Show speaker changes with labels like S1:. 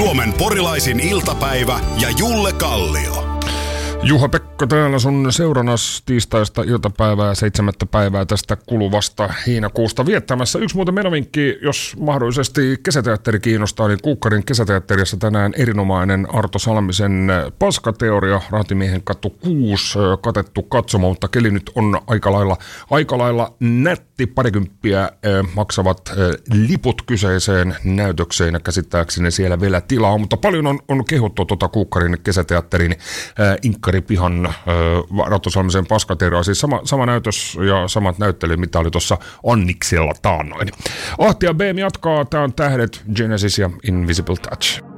S1: Suomen porilaisin iltapäivä ja Julle Kallio.
S2: Juha-Pekka täällä sun seurannas tiistaista iltapäivää 7. päivää tästä kuluvasta heinäkuusta viettämässä. Yksi muuten menovinkki, jos mahdollisesti kesäteatteri kiinnostaa, niin Kuukkarin kesäteatterissa tänään erinomainen Arto Salmisen Paskateoria, Raatimiehen katu 6, katettu katsomo, mutta keli nyt on aika lailla nätti, parikymppiä maksavat liput kyseiseen näytökseen ja käsittääkseni siellä vielä tilaa, mutta paljon on kehuttu Kuukkarin kesäteatterin Inkkaripihan Arto Salmisen Paskateoria, siis sama näytös ja samat näyttelijät, mitä oli tuossa Anniksella taannoin. Ahti ja Beem jatkaa, tää on Tähdet, Genesis ja Invisible Touch.